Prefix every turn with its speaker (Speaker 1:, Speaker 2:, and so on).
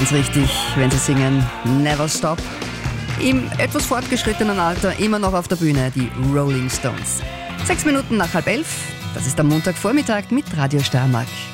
Speaker 1: Ganz richtig, wenn sie singen Never Stop. Im etwas fortgeschrittenen Alter immer noch auf der Bühne, die Rolling Stones. 6 Minuten nach 10:30, das ist am Montagvormittag mit Radio Steiermark.